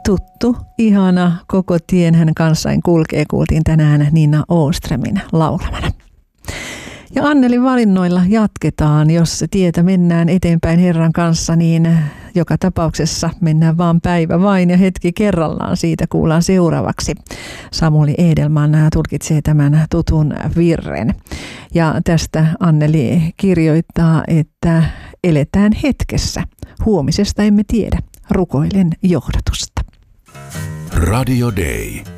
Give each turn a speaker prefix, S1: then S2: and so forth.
S1: tuttu, ihana, koko tien hän kanssain kulkee, kuultiin tänään Nina Åströmin laulamana. Ja Annelin valinnoilla jatketaan, jos tietä mennään eteenpäin Herran kanssa, niin joka tapauksessa mennään vaan päivä vain ja hetki kerrallaan. Siitä kuullaan seuraavaksi. Samuli Edelman tulkitsee tämän tutun virren. Ja tästä Anneli kirjoittaa, että eletään hetkessä. Huomisesta emme tiedä. Rukoilen johdatusta.
S2: Radio Day.